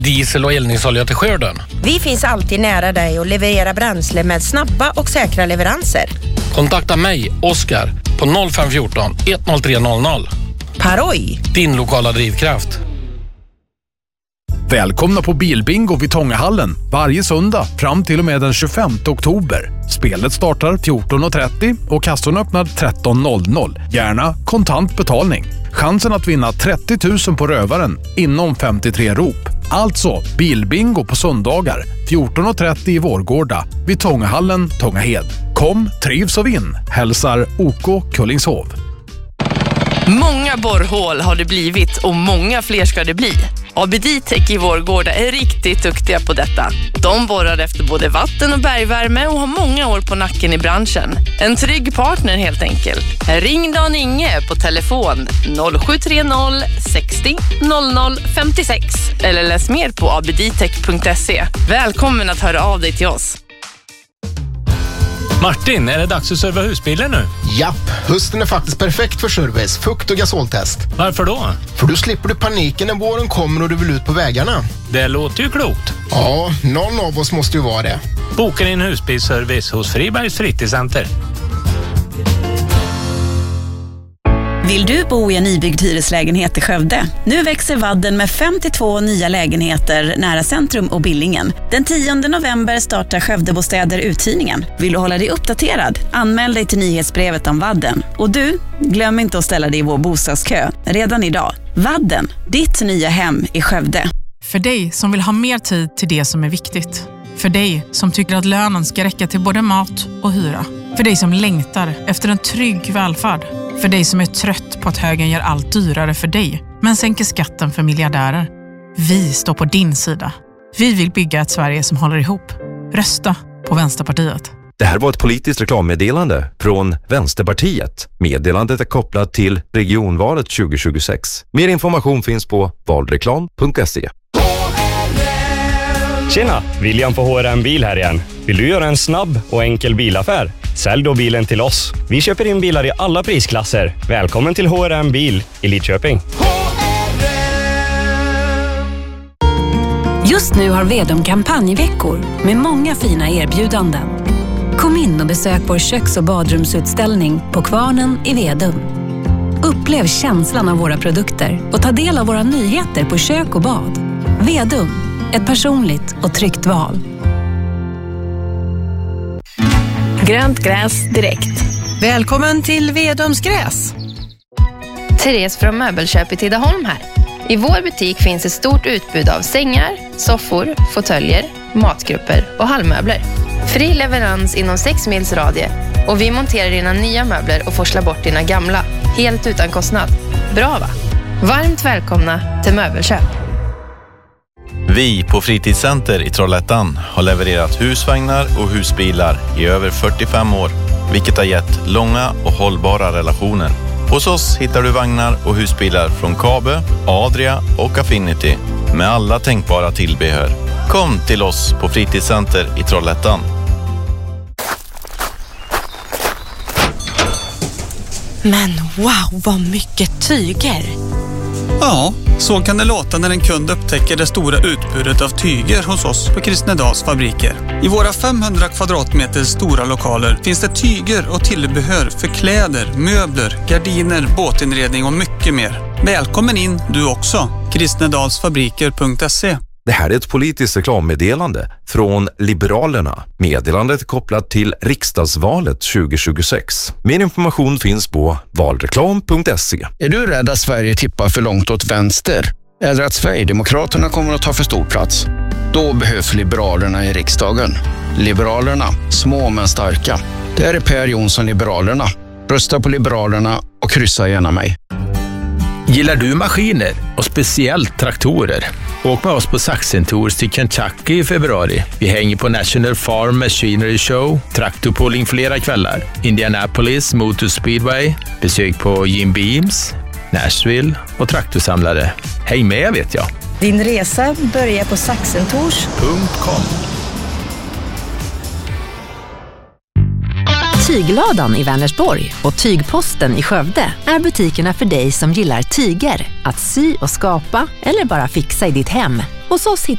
diesel och eldningsolja till skörden. Vi finns alltid nära dig och levererar bränsle med snabba och säkra leveranser. Kontakta mig, Oskar, på 0514 10300. Paroj! Din lokala drivkraft. Välkomna på Bilbingo vid Tångahallen varje söndag fram till och med den 25 oktober. Spelet startar 14.30 och kassan öppnar 13.00. Gärna kontant betalning. Chansen att vinna 30 000 på rövaren inom 53 rop. Alltså Bilbingo på söndagar 14.30 i Vårgårda vid Tångahallen, Tångahed. Kom, trivs och vinn. Hälsar OK Kullingshov. Många borrhål har det blivit och många fler ska det bli. ABD-Tech i Vårgårda är riktigt duktiga på detta. De borrar efter både vatten och bergvärme och har många år på nacken i branschen. En trygg partner helt enkelt. Ring Dan Inge på telefon 0730 60 00 56 eller läs mer på abdtech.se. Välkommen att höra av dig till oss. Martin, är det dags att serva husbilen nu? Japp, hösten är faktiskt perfekt för service, fukt- och gasoltest. Varför då? För då slipper du paniken när våren kommer och du vill ut på vägarna. Det låter ju klokt. Ja, någon av oss måste ju vara det. Boka din husbilsservice hos Fribergs Fritidscenter. Vill du bo i en nybyggd hyreslägenhet i Skövde? Nu växer Vadden med 52 nya lägenheter nära centrum och Billingen. Den 10 november startar Skövdebostäder uthyrningen. Vill du hålla dig uppdaterad? Anmäl dig till nyhetsbrevet om Vadden. Och du, glöm inte att ställa dig i vår bostadskö redan idag. Vadden, ditt nya hem i Skövde. För dig som vill ha mer tid till det som är viktigt. För dig som tycker att lönen ska räcka till både mat och hyra. För dig som längtar efter en trygg välfärd. För dig som är trött på att högern gör allt dyrare för dig, men sänker skatten för miljardärer. Vi står på din sida. Vi vill bygga ett Sverige som håller ihop. Rösta på Vänsterpartiet. Det här var ett politiskt reklammeddelande från Vänsterpartiet. Meddelandet är kopplat till regionvalet 2026. Mer information finns på valreklam.se. Tjena, William på HRM Bil här igen. Vill du göra en snabb och enkel bilaffär? Sälj då bilen till oss. Vi köper in bilar i alla prisklasser. Välkommen till HRM Bil i Lidköping. Just nu har Vedum kampanjveckor med många fina erbjudanden. Kom in och besök vår köks- och badrumsutställning på Kvarnen i Vedum. Upplev känslan av våra produkter och ta del av våra nyheter på kök och bad. Vedum, ett personligt och tryggt val. Grönt gräs direkt. Välkommen till Vedums gräs. Therese från Möbelköp i Tidaholm här. I vår butik finns ett stort utbud av sängar, soffor, fåtöljer, matgrupper och hallmöbler. Fri leverans inom 6 mils radie och vi monterar dina nya möbler och forslar bort dina gamla, helt utan kostnad. Bra va? Varmt välkomna till Möbelköp. Vi på Fritidscenter i Trollhättan har levererat husvagnar och husbilar i över 45 år, vilket har gett långa och hållbara relationer. Hos oss hittar du vagnar och husbilar från Kabe, Adria och Affinity med alla tänkbara tillbehör. Kom till oss på Fritidscenter i Trollhättan. Men wow, vad mycket tyger! Ja, så kan det låta när en kund upptäcker det stora utbudet av tyger hos oss på Kristnedals fabriker. I våra 500 kvadratmeter stora lokaler finns det tyger och tillbehör för kläder, möbler, gardiner, båtinredning och mycket mer. Välkommen in du också. Kristnedalsfabriker.se. Det här är ett politiskt reklammeddelande från Liberalerna. Meddelandet är kopplat till riksdagsvalet 2026. Mer information finns på valreklam.se. Är du rädd att Sverige tippar för långt åt vänster? Eller att Sverigedemokraterna kommer att ta för stor plats? Då behövs Liberalerna i riksdagen. Liberalerna, små men starka. Det här är Per Jonsson, Liberalerna. Rösta på Liberalerna och kryssa gärna mig. Gillar du maskiner och speciellt traktorer? Åk med oss på Saxon Tours till Kentucky i februari. Vi hänger på National Farm Machinery Show, traktorpulling flera kvällar, Indianapolis Motor Speedway, besök på Jim Beams, Nashville och traktorsamlare. Häng med vet jag. Din resa börjar på saxentours.com. Tygladan i Vänersborg och Tygposten i Skövde är butikerna för dig som gillar tyger, att sy och skapa eller bara fixa i ditt hem. Hos oss